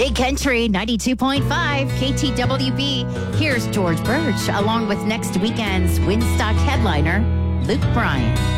Big Country 92.5 KTWB. Here's George Birch along with next weekend's Winstock headliner, Luke Bryan.